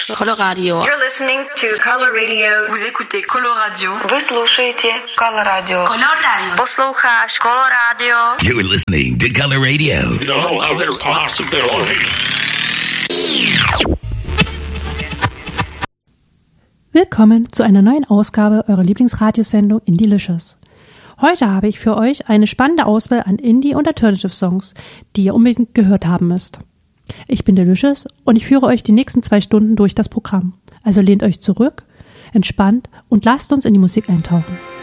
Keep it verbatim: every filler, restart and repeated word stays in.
Coloradio. You're listening to Color Radio. Vous écoutez Coloradio. Вы слушаете Color Radio. Color Radio. Послушаешь Color Radio. You're listening to Color Radio. No other possibility. Willkommen zu einer neuen Ausgabe eurer Lieblingsradiosendung Indie-Licious. Heute habe ich für euch eine spannende Auswahl an Indie- und Alternative-Songs, die ihr unbedingt gehört haben müsst. Ich bin Delicious und ich führe euch die nächsten zwei Stunden durch das Programm. Also lehnt euch zurück, entspannt und lasst uns in die Musik eintauchen.